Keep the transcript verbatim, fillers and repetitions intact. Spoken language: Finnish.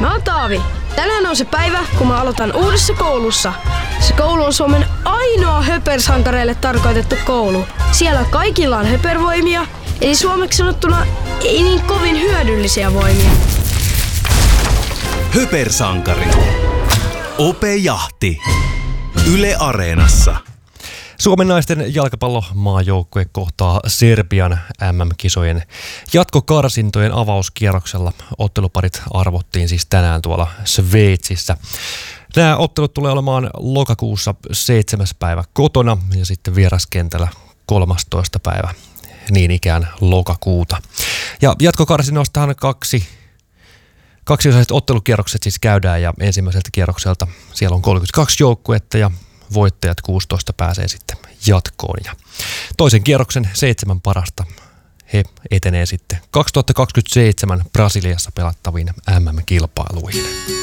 Mä oon Taavi. Tänään on se päivä, kun mä aloitan uudessa koulussa. Se koulu on Suomen ainoa höpersankareille tarkoitettu koulu. Siellä kaikilla on höpervoimia, eli suomeksi sanottuna ei niin kovin hyödyllisiä voimia. Höpersankari. Ope Jahti. Yle Areenassa. Suomen naisten jalkapallomaajoukkue kohtaa Serbian M M-kisojen jatkokarsintojen avauskierroksella. Otteluparit arvottiin siis tänään tuolla Sveitsissä. Nämä ottelut tulee olemaan lokakuussa seitsemäs päivä kotona ja sitten vieraskentällä kolmastoista päivä niin ikään lokakuuta. Ja jatkokarsinnoistahan kaksi Kaksiosaiset ottelukierrokset siis käydään ja ensimmäiseltä kierrokselta siellä on kolmekymmentäkaksi joukkuetta ja voittajat kuusitoista pääsee sitten jatkoon. Ja toisen kierroksen seitsemän parasta he etenee sitten kaksituhattakaksikymmentäseitsemän Brasiliassa pelattaviin M M-kilpailuihin.